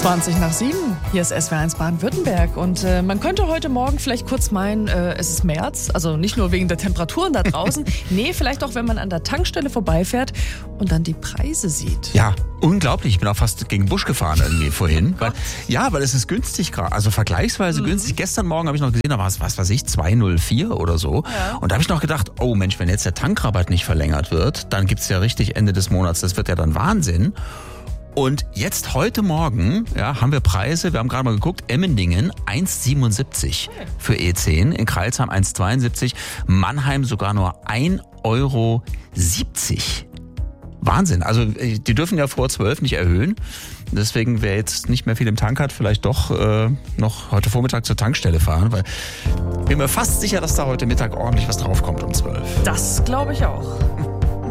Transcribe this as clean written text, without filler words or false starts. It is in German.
7:20. Hier ist SWR1 Baden-Württemberg und man könnte heute Morgen vielleicht kurz meinen, es ist März, also nicht nur wegen der Temperaturen da draußen, nee, vielleicht auch, wenn man an der Tankstelle vorbeifährt und dann die Preise sieht. Ja, unglaublich, ich bin auch fast gegen den Busch gefahren irgendwie vorhin, weil es ist günstig gerade, also vergleichsweise günstig. Gestern Morgen habe ich noch gesehen, da war es, was weiß ich, 2,04 oder so und da habe ich noch gedacht, oh Mensch, wenn jetzt der Tankrabatt nicht verlängert wird, dann gibt's ja richtig Ende des Monats, das wird ja dann Wahnsinn. Und jetzt heute Morgen haben wir Preise, wir haben gerade mal geguckt, Emmendingen 1,77 für E10, in Crailsheim 1,72, Mannheim sogar nur 1,70 Euro. Wahnsinn, also die dürfen ja vor 12 nicht erhöhen, deswegen wer jetzt nicht mehr viel im Tank hat, vielleicht doch noch heute Vormittag zur Tankstelle fahren, weil ich bin mir fast sicher, dass da heute Mittag ordentlich was draufkommt um 12. Das glaube ich auch.